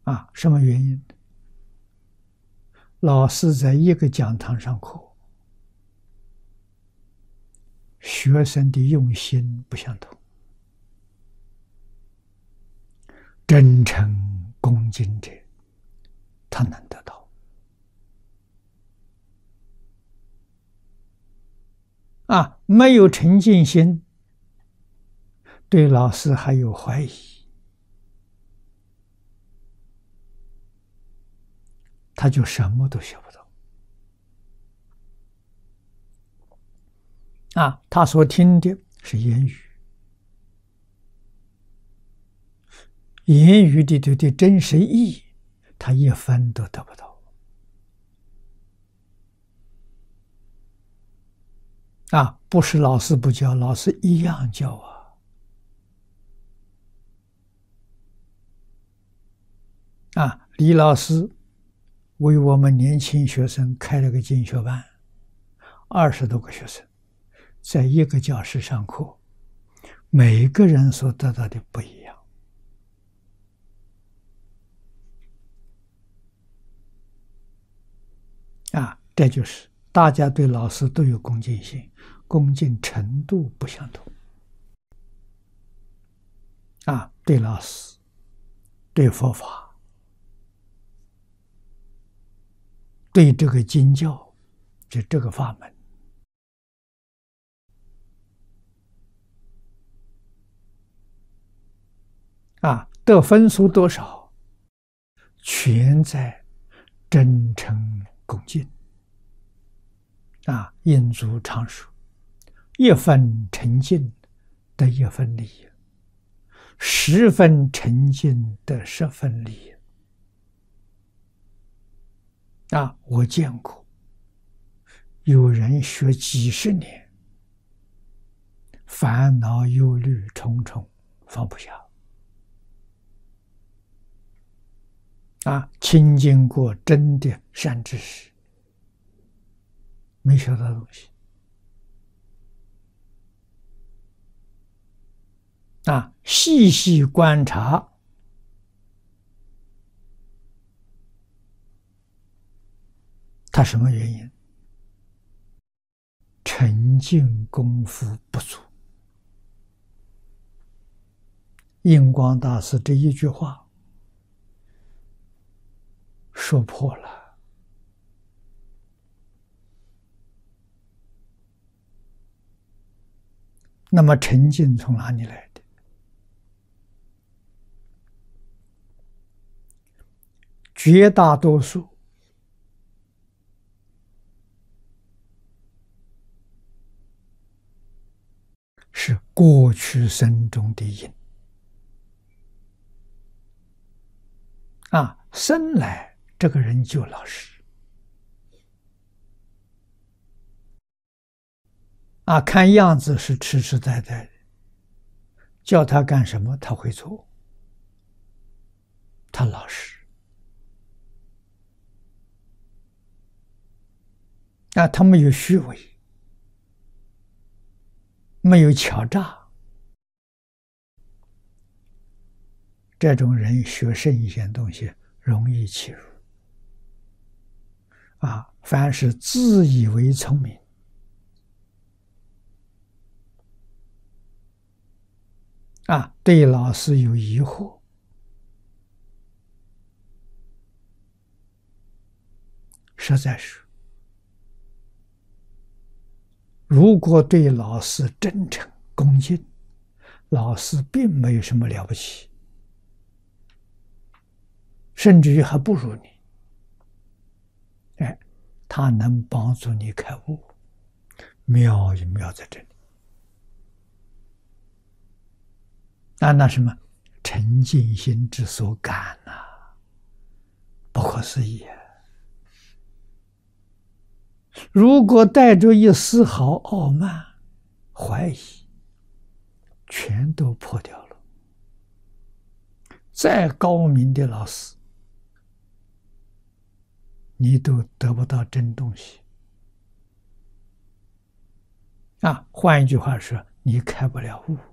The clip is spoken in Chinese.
什么原因？老师在一个讲堂上课，学生的用心不相同，真诚恭敬者，他能得到。没有诚敬心，对老师还有怀疑，他就什么都学不到。他所听的是言语，言语里头的真实意义，他一分都得不到。不是老师不教，老师一样教李老师为我们年轻学生开了个进修班，20多个学生在一个教室上课，每个人所得到的不一样。这就是大家对老师都有恭敬心，恭敬程度不相同。对老师，对佛法，对这个经教，就这个法门，得分数多少，全在真诚恭敬。印祖常说，一分诚敬得一分利益，10分诚敬得10分利益。我见过有人学几十年，烦恼忧虑重重，放不下。亲近过真的善知识，没学到东西。细细观察，他什么原因？沉静功夫不足。印光大师这一句话说破了。那么沉静从哪里来的？绝大多数是过去生中的因。生来这个人就老实。看样子是痴痴呆呆的，叫他干什么他会做，他老实。他没有虚伪，没有敲诈，这种人学圣贤东西容易起入。凡是自以为聪明，对老师有疑惑，实在是，如果对老师真诚恭敬，老师并没有什么了不起，甚至于还不如你。他能帮助你开悟，妙就妙在这里。那什么沉静心之所感不可思议。如果带着一丝毫傲慢、怀疑，全都破掉了。再高明的老师，你都得不到真东西。换一句话说，你开不了悟。